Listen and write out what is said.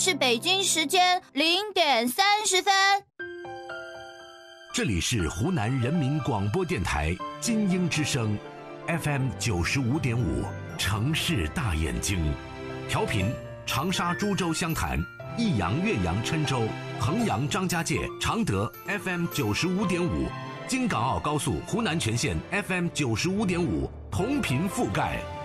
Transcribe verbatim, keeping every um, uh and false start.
是北京时间零点三十分。 这里是湖南人民广播电台金鹰之声 F M 九十五点五，城市大眼睛，调频长沙、株洲、湘潭、益阳、岳阳、郴州、衡阳、张家界、常德 F M 九十五点五，京港澳高速湖南全线 F M 九十五点五，同频覆盖。